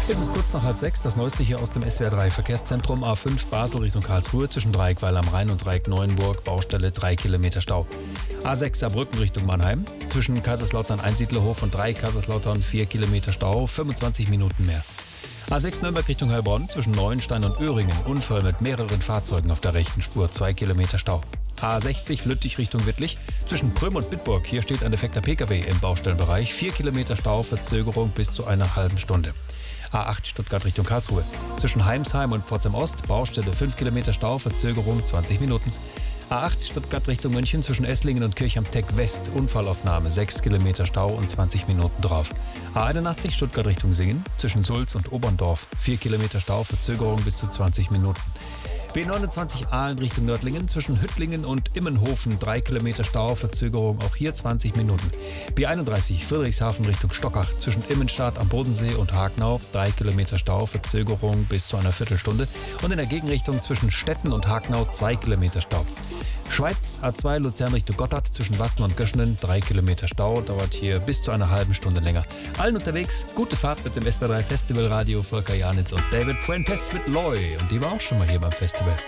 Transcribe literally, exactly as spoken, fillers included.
Es ist kurz nach halb sechs, das Neueste hier aus dem S W R drei Verkehrszentrum. A fünf Basel Richtung Karlsruhe zwischen Dreieckweil am Rhein und Dreieck-Neuenburg, Baustelle drei Kilometer Stau. A sechs Saarbrücken Richtung Mannheim zwischen Kaiserslautern-Einsiedlerhof und Dreieck Kaiserslautern vier Kilometer Stau, fünfundzwanzig Minuten mehr. A sechs Nürnberg Richtung Heilbronn zwischen Neuenstein und Öhringen, Unfall mit mehreren Fahrzeugen auf der rechten Spur, zwei Kilometer Stau. A sechzig Lüttich Richtung Wittlich zwischen Prüm und Bitburg, hier steht ein defekter Pkw im Baustellenbereich, vier Kilometer Stau, Verzögerung bis zu einer halben Stunde. A acht Stuttgart Richtung Karlsruhe zwischen Heimsheim und Pforzheim Ost, Baustelle fünf Kilometer Stau, Verzögerung zwanzig Minuten. A acht Stuttgart Richtung München zwischen Esslingen und Kirch am Teck West, Unfallaufnahme, sechs Kilometer Stau und zwanzig Minuten drauf. A einundachtzig Stuttgart Richtung Singen zwischen Sulz und Oberndorf, vier Kilometer Stau, Verzögerung bis zu zwanzig Minuten. B neunundzwanzig Aalen Richtung Nördlingen zwischen Hüttlingen und Immenhofen, drei Kilometer Stau, Verzögerung auch hier zwanzig Minuten. B einunddreißig Friedrichshafen Richtung Stockach zwischen Immenstadt am Bodensee und Hagenau, drei Kilometer Stau, Verzögerung bis zu einer Viertelstunde. Und in der Gegenrichtung zwischen Stetten und Hagenau zwei Kilometer Stau. Schweiz A zwei Luzern Richtung Gotthard zwischen Wasten und Göschenen, drei Kilometer Stau, dauert hier bis zu einer halben Stunde länger. Allen unterwegs, gute Fahrt mit dem S W R drei Festivalradio, Volker Janitz und David Fuentes mit Loy. Und die war auch schon mal hier beim Festival.